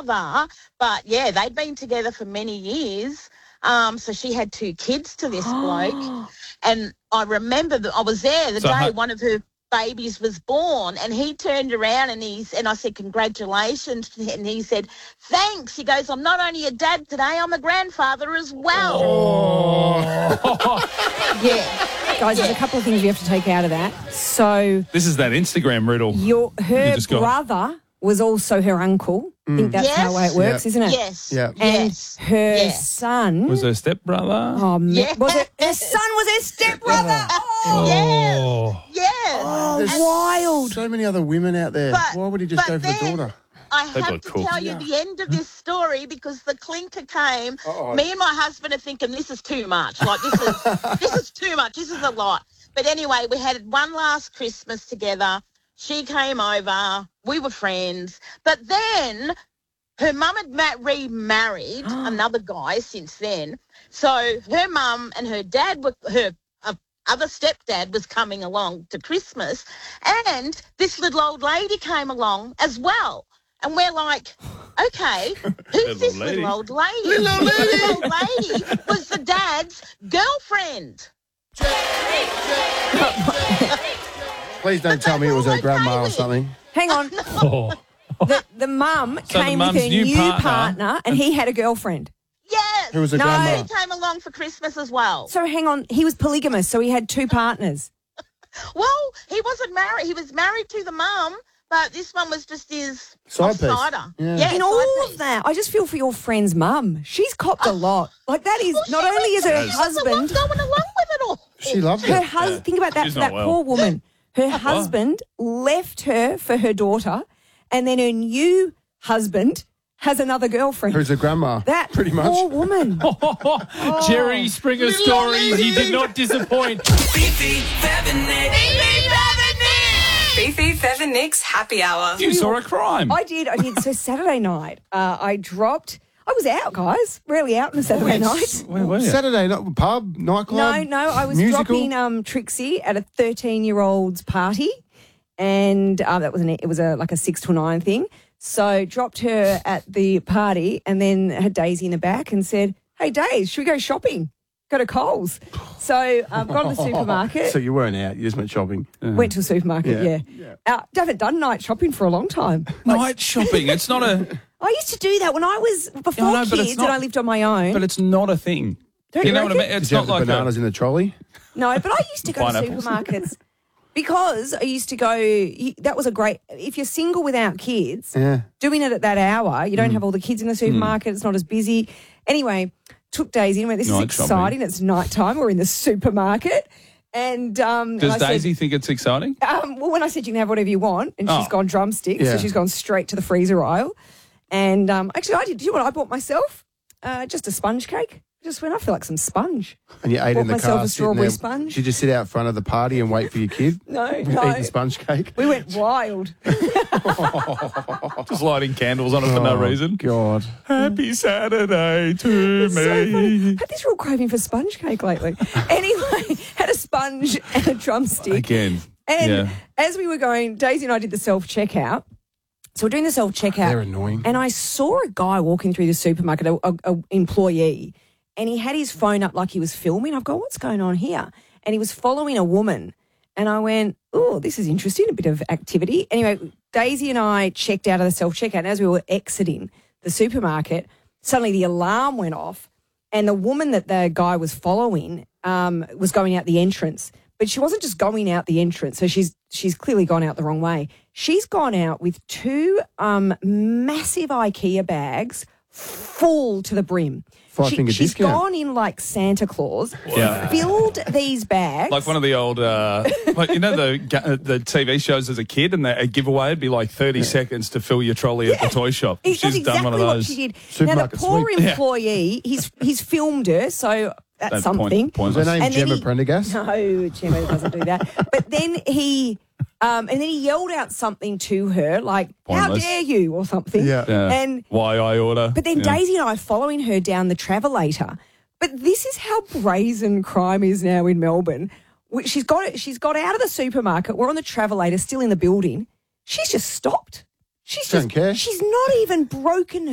father, but, yeah, they'd been together for many years. So she had 2 kids to this bloke. And I remember that I was there the day one of her babies was born, and he turned around and I said, congratulations. And he said, thanks. He goes, I'm not only a dad today, I'm a grandfather as well. Oh. Yeah. Guys, there's a couple of things you have to take out of that. So this is that Instagram riddle. Her brother was also her uncle. I think that's how it works, isn't it? Yes. Yeah. And her son was her stepbrother. Oh, man. Was it? Her son was her stepbrother. Oh. Yes. Oh, wild. So many other women out there. Why would he just go for the daughter? I have to tell you the end of this story because the clinker came. Me and my husband are thinking this is too much. Like this is too much. This is a lot. But anyway, we had one last Christmas together. She came over. We were friends. But then her mum had remarried another guy since then. So her mum and her dad her other stepdad was coming along to Christmas, and this little old lady came along as well. And we're like, okay, who's this little old lady? Little old lady was the dad's girlfriend. Please don't tell me it was her grandma or something. Hang on. The mum came with her new partner and he had a girlfriend. Yes. Who was a grandma? He came along for Christmas as well. So hang on, he was polygamous, so he had 2 partners. Well, he wasn't married. He was married to the mum, but this one was just his side piece. Yeah, in all of that, I just feel for your friend's mum. She's copped a lot. Like that is not only is her husband going along with it all. She loves her it. husband. Think about that for that poor woman. Her husband left her for her daughter, and then her new husband has another girlfriend. Who's a grandma? That pretty much. poor woman. Jerry Springer stories. He did not disappoint. Fifi, Fev and Nick's Happy Hour. You saw a crime. I did. So Saturday night, I was out, guys. Rarely out on a Saturday night. Where were you? Saturday night, pub, nightclub. No, I was musical? dropping Trixie at a 13-year-old's party, and it was like a 6 to 9 thing. So dropped her at the party, and then had Daisy in the back and said, "Hey, Daisy, should we go shopping? Go to Coles." So got to the supermarket. So you weren't out, you just went shopping. Went to a supermarket, yeah. I haven't done night shopping for a long time. Night shopping. It's not a... I used to do that when I was before kids and I lived on my own. But it's not a thing. Don't you know what I mean? Did It's you not have the like bananas in the trolley? No, but I used to go to Pineapples. supermarkets because I used to go. That was a great. If you're single without kids, doing it at that hour, you don't have all the kids in the supermarket. It's not as busy. Anyway, took Daisy and went, "This is exciting. It's nighttime. We're in the supermarket." And does Daisy think it's exciting? Well, when I said you can have whatever you want, and she's gone drumsticks, so she's gone straight to the freezer aisle. And actually, I did. Do you know what I bought myself? Just a sponge cake. Just when I feel like some sponge. And you ate Bought in the myself car. a strawberry sponge. Did you just sit out front of the party and wait for your kid? No. Eat the sponge cake? We went wild. Just lighting candles on it for no reason. God. Happy Saturday to So funny. me. Had this real craving for sponge cake lately. Anyway, had a sponge and a drumstick. Again. And as we were going, Daisy and I did the self-checkout. So we're doing the self-checkout. They're annoying. And I saw a guy walking through the supermarket, a employee, and he had his phone up like he was filming. I've gone, what's going on here? And he was following a woman. And I went, oh, this is interesting, a bit of activity. Anyway, Daisy and I checked out of the self-checkout. And as we were exiting the supermarket, suddenly the alarm went off. And the woman that the guy was following was going out the entrance. But she wasn't just going out the entrance. So she's clearly gone out the wrong way. She's gone out with 2 massive IKEA bags full to the brim. Five-finger She's discount. gone in like Santa Claus, Yeah. filled these bags. Like one of the old, like, you know, the TV shows as a kid, and a giveaway would be like 30 seconds to fill your trolley at the toy shop. That's She's exactly done one of what those. she did. Now, the Supermarket poor sweep. employee, he's filmed her, so that's something. Was her name And then Gemma he- Prendergast? No, Gemma doesn't do that. But then he yelled out something to her, like, how Pointless. dare you, or something. Yeah. And Why I order. But then Daisy and I are following her down the Travelator. But this is how brazen crime is now in Melbourne. She's got out of the supermarket. We're on the Travelator, still in the building. She's just stopped. Don't care. She's not even broken